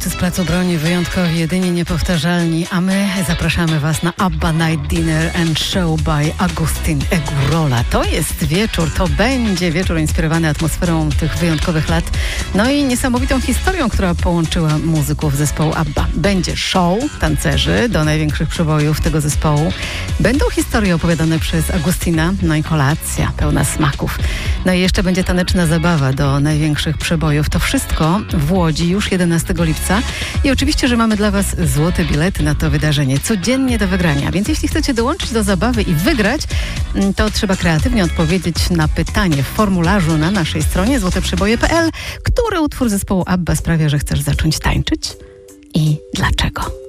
Prosto z Placu Broni, wyjątkowi, jedynie niepowtarzalni, a my zapraszamy Was na ABBA Night Dinner and Show by Agustin Egurola. To jest wieczór, to będzie wieczór inspirowany atmosferą tych wyjątkowych lat, no i niesamowitą historią, która połączyła muzyków zespołu ABBA. Będzie show tancerzy do największych przebojów tego zespołu. Będą historie opowiadane przez Agustina, no i kolacja pełna smaków. No i jeszcze będzie taneczna zabawa do największych przebojów. To wszystko w Łodzi już 11 lipca. I oczywiście, że mamy dla Was złote bilety na to wydarzenie. Codziennie do wygrania. Więc jeśli chcecie dołączyć do zabawy i wygrać, to trzeba kreatywnie odpowiedzieć na pytanie w formularzu na naszej stronie złoteprzeboje.pl. Który utwór zespołu ABBA sprawia, że chcesz zacząć tańczyć? I dlaczego?